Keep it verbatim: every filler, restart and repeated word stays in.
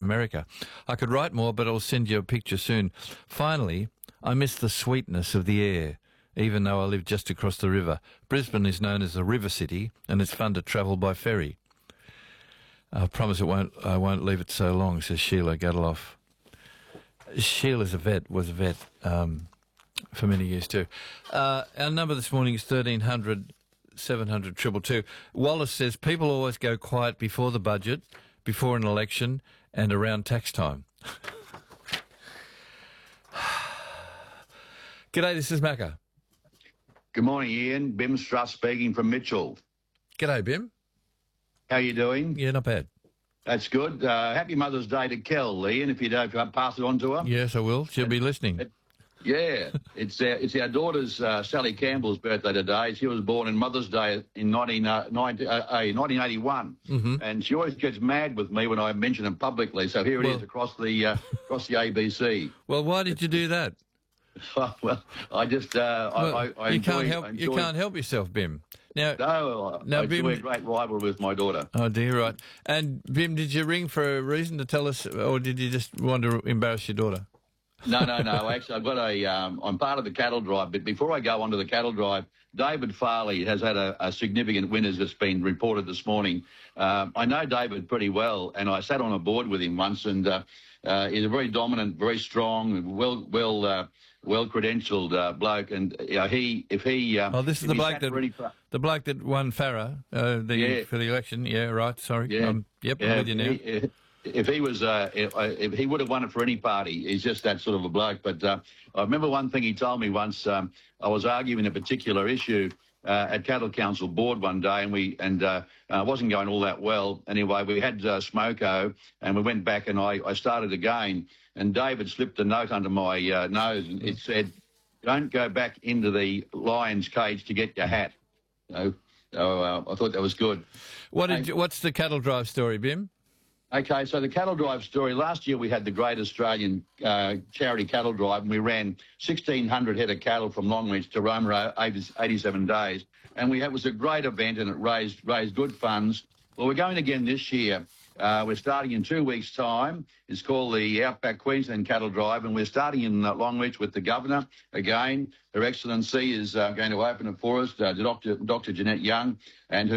America. I could write more, but I'll send you a picture soon. Finally, I miss the sweetness of the air, even though I live just across the river. Brisbane is known as a river city, and it's fun to travel by ferry. I promise it won't. I won't leave it so long, says Sheila Gutteloff. Sheila's a vet, was a vet um, for many years too. Uh, our number this morning is thirteen hundred, seven hundred, two two two. Wallace says people always go quiet before the budget, before an election, and around tax time. G'day, this is Macca. Good morning, Ian. Bim Struss speaking from Mitchell. G'day, Bim. How are you doing? Yeah, not bad. That's good. Uh, happy Mother's Day to Kel, Ian, if you don't pass it on to her. Yes, I will. She'll be listening. It, yeah. it's, our, it's our daughter's, uh, Sally Campbell's birthday today. She was born on Mother's Day in nineteen, uh, nineteen, uh, nineteen eighty-one. Mm-hmm. And she always gets mad with me when I mention it publicly. So here it well, is across the, uh, across the A B C. Well, why did you do that? Well, I just uh, well, I, I you enjoy, can't help I enjoy, you can't help yourself, Bim. Now, no, now, I Bim, enjoy a great rival with my daughter. Oh dear, right. And Bim, did you ring for a reason to tell us, or did you just want to embarrass your daughter? No, no, no. Actually, I've got a. Um, I'm part of the cattle drive, but before I go on to the cattle drive, David Farley has had a, a significant win, as it's been reported this morning. Um, I know David pretty well, and I sat on a board with him once, and uh, uh, he's a very dominant, very strong, well, well. Uh, well-credentialed uh, bloke, and uh, he, if he, um, oh, this is the bloke that really... the bloke that won Farah uh, the, yeah. for the election. Yeah, right. Sorry. Yeah. Um, yep, yeah. I'm with you now. He, if he was, uh, if, if he would have won it for any party. He's just that sort of a bloke. But uh, I remember one thing he told me once. Um, I was arguing a particular issue uh, at Cattle Council board one day, and we and uh, uh, wasn't going all that well. Anyway, we had uh, smoko, and we went back, and I, I started again. And David slipped a note under my uh, nose, and it said, "Don't go back into the lion's cage to get your hat." You know? So uh, I thought that was good. What did you, what's the cattle drive story, Bim? Okay, so the cattle drive story. Last year we had the Great Australian uh, Charity Cattle Drive, and we ran sixteen hundred head of cattle from Longreach to Roma, eighty-seven days. And we had, it was a great event, and it raised raised good funds. Well, we're going again this year. Uh, we're starting in two weeks' time. It's called the Outback Queensland Cattle Drive, and we're starting in uh, Longreach with the Governor again. Her Excellency is uh, going to open it for us, uh, Doctor Doctor Jeanette Young, and her